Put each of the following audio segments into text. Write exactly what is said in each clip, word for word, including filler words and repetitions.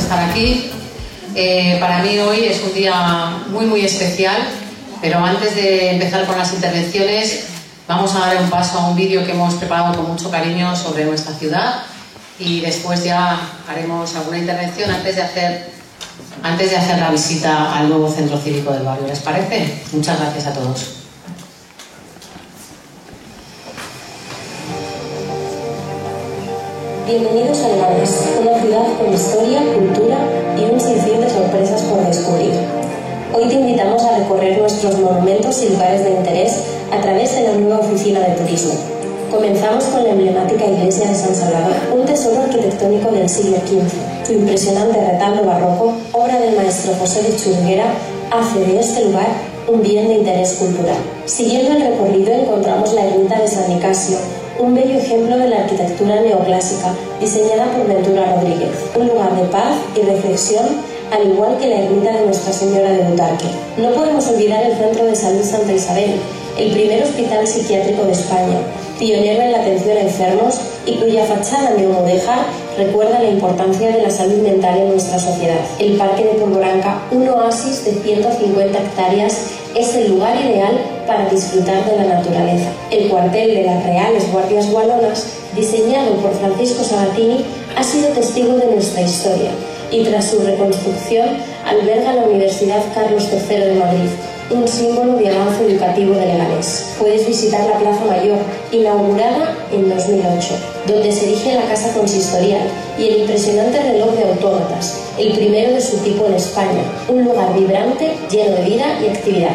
estar aquí. Eh, para mí hoy es un día muy muy especial, pero antes de empezar con las intervenciones vamos a dar un paso a un vídeo que hemos preparado con mucho cariño sobre nuestra ciudad y después ya haremos alguna intervención antes de hacer, antes de hacer la visita al nuevo centro cívico del barrio. ¿Les parece? Muchas gracias a todos. Bienvenidos a Leganés, una ciudad con historia, cultura y un sinfín de sorpresas por descubrir. Hoy te invitamos a recorrer nuestros monumentos y lugares de interés a través de la nueva oficina de turismo. Comenzamos con la emblemática iglesia de San Salvador, un tesoro arquitectónico del siglo quince. Su impresionante retablo barroco, obra del maestro José de Churriguera, hace de este lugar un bien de interés cultural. Siguiendo el recorrido encontramos la ermita de San Nicasio, un bello ejemplo de la arquitectura neoclásica, diseñada por Ventura Rodríguez, un lugar de paz y reflexión, al igual que la ermita de Nuestra Señora de Butarque. No podemos olvidar el Centro de Salud Santa Isabel, el primer hospital psiquiátrico de España, pionero en la atención a enfermos y cuya fachada neomudéjar recuerda la importancia de la salud mental en nuestra sociedad. El Parque de Polvoranca, un oasis de ciento cincuenta hectáreas, es el lugar ideal para disfrutar de la naturaleza. El cuartel de las Reales Guardias Wallonas, diseñado por Francisco Sabatini, ha sido testigo de nuestra historia y tras su reconstrucción alberga la Universidad Carlos tercero de Madrid, un símbolo de avance educativo de Leganés. Puedes visitar la Plaza Mayor, inaugurada en dos mil ocho, donde se erige la Casa Consistorial y el impresionante reloj de autómatas, el primero de su tipo en España, un lugar vibrante, lleno de vida y actividad.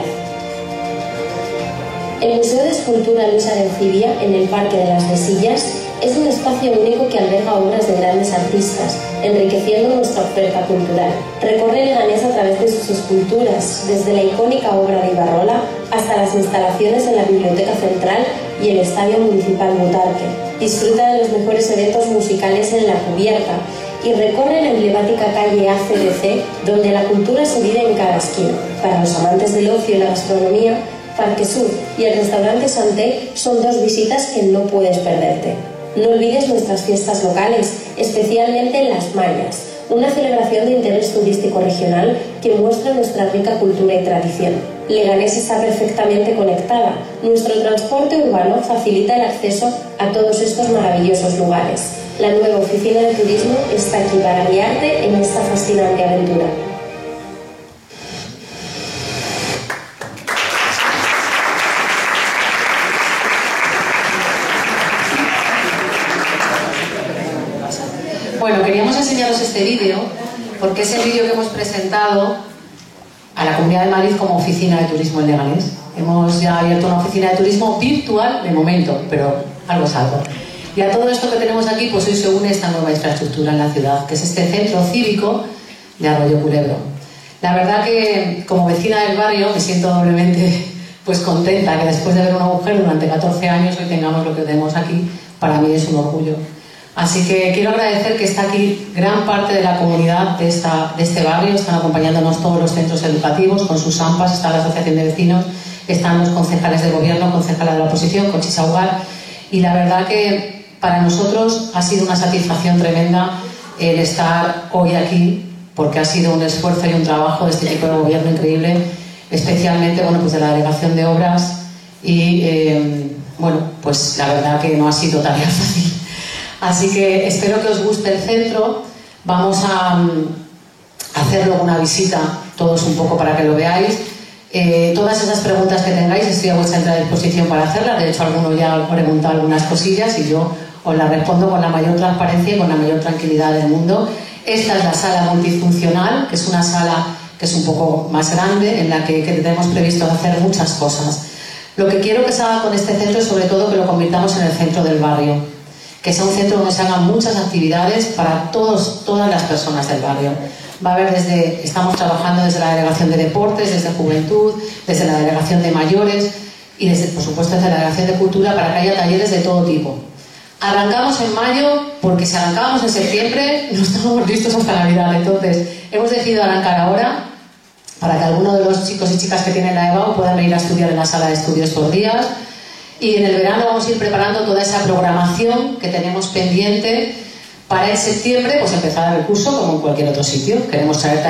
El Museo de Escultura Luis Arencibia, en el Parque de las Mesillas, es un espacio único que alberga obras de grandes artistas, enriqueciendo nuestra oferta cultural. Recorre Leganés a través de sus esculturas, desde la icónica obra de Ibarrola hasta las instalaciones en la Biblioteca Central y el Estadio Municipal Butarque. Disfruta de los mejores eventos musicales en la cubierta y recorre la emblemática calle A C D C, donde la cultura se vive en cada esquina. Para los amantes del ocio y la gastronomía, Parque Sur y el restaurante Santé son dos visitas que no puedes perderte. No olvides nuestras fiestas locales, especialmente las Mayas, una celebración de interés turístico regional que muestra nuestra rica cultura y tradición. Leganés está perfectamente conectada. Nuestro transporte urbano facilita el acceso a todos estos maravillosos lugares. La nueva oficina de turismo está aquí para guiarte en esta fascinante aventura. Bueno, queríamos enseñaros este vídeo porque es el vídeo que hemos presentado a la Comunidad de Madrid como oficina de turismo en Leganés. Hemos ya abierto una oficina de turismo virtual de momento, pero algo es algo. Y a todo esto que tenemos aquí, pues hoy se une esta nueva infraestructura en la ciudad, que es este centro cívico de Arroyo Culebro. La verdad que como vecina del barrio me siento doblemente pues contenta que después de ver una mujer durante catorce años hoy tengamos lo que tenemos aquí. Para mí es un orgullo. Así que quiero agradecer que está aquí gran parte de la comunidad de, esta, de este barrio. Están acompañándonos todos los centros educativos con sus AMPAs, está la Asociación de Vecinos, están los concejales de gobierno, concejala de la oposición, Conchi Saugar, y la verdad que para nosotros ha sido una satisfacción tremenda el estar hoy aquí, porque ha sido un esfuerzo y un trabajo de este equipo de gobierno increíble, especialmente bueno, pues de la Delegación de Obras y eh, bueno, pues la verdad que no ha sido tarea fácil. Así que espero que os guste el centro. Vamos a, a hacer luego una visita, todos un poco para que lo veáis. Eh, todas esas preguntas que tengáis, estoy a vuestra entera disposición para hacerlas. De hecho, alguno ya ha preguntado algunas cosillas y yo os las respondo con la mayor transparencia y con la mayor tranquilidad del mundo. Esta es la sala multifuncional, que es una sala que es un poco más grande, en la que, que tenemos previsto hacer muchas cosas. Lo que quiero que se haga con este centro es sobre todo que lo convirtamos en el centro del barrio, que sea un centro donde se hagan muchas actividades para todos, todas las personas del barrio. Va a haber desde, estamos trabajando desde la Delegación de Deportes, desde Juventud, desde la Delegación de Mayores y desde, por supuesto, desde la Delegación de Cultura para que haya talleres de todo tipo. Arrancamos en mayo porque si arrancábamos en septiembre no estábamos listos hasta Navidad. Entonces hemos decidido arrancar ahora para que alguno de los chicos y chicas que tienen la EBAU puedan venir a estudiar en la sala de estudios por días. Y en el verano vamos a ir preparando toda esa programación que tenemos pendiente para en septiembre pues empezar el curso como en cualquier otro sitio. Queremos traer